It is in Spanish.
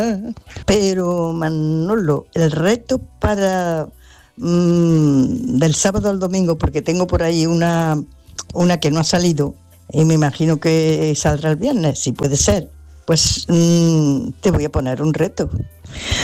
Pero Manolo, el reto para del sábado al domingo, porque tengo por ahí una que no ha salido y me imagino que saldrá el viernes, si puede ser, pues te voy a poner un reto.